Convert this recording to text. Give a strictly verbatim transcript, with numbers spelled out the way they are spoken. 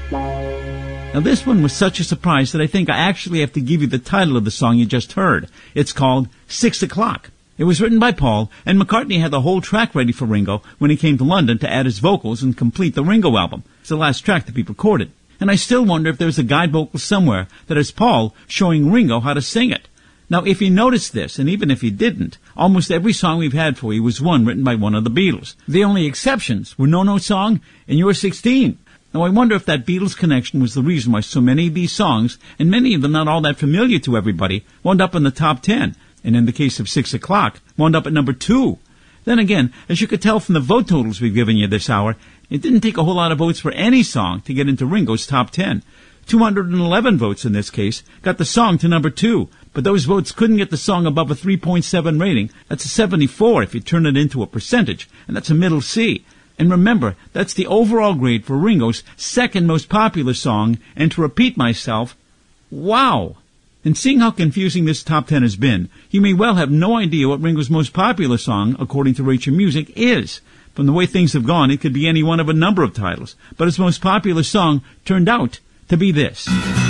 Now this one was such a surprise that I think I actually have to give you the title of the song you just heard. It's called Six O'Clock. It was written by Paul, and McCartney had the whole track ready for Ringo when he came to London to add his vocals and complete the Ringo album. It's the last track to be recorded. And I still wonder if there's a guide vocal somewhere that has Paul showing Ringo how to sing it. Now, if you noticed this, and even if you didn't, almost every song we've had for you was one written by one of the Beatles. The only exceptions were No No Song and You're sixteen. Now, I wonder if that Beatles connection was the reason why so many of these songs, and many of them not all that familiar to everybody, wound up in the top ten. And in the case of Six O'Clock, wound up at number two. Then again, as you could tell from the vote totals we've given you this hour, it didn't take a whole lot of votes for any song to get into Ringo's top ten. two hundred eleven votes in this case got the song to number two, but those votes couldn't get the song above a three point seven rating. That's a seventy-four if you turn it into a percentage, and that's a middle C. And remember, that's the overall grade for Ringo's second most popular song, and to repeat myself, wow! And seeing how confusing this top ten has been, you may well have no idea what Ringo's most popular song, according to Rate Your Music, is. From the way things have gone, it could be any one of a number of titles, but his most popular song turned out to be this.